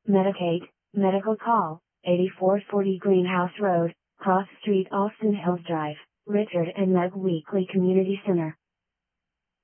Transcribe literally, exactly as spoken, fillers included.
Medicaid, Medical Call, eighty-four forty Greenhouse Road, Cross Street, Austin Hills Drive, Richard and Meg Weekly Community Center.